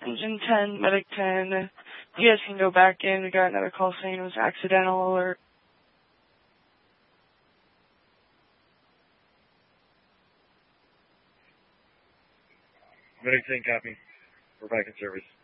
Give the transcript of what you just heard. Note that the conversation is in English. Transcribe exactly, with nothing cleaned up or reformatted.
Engine ten, Medic ten. You guys can go back in. We got another call saying it was accidental alert. Medic ten, copy. We're back in service.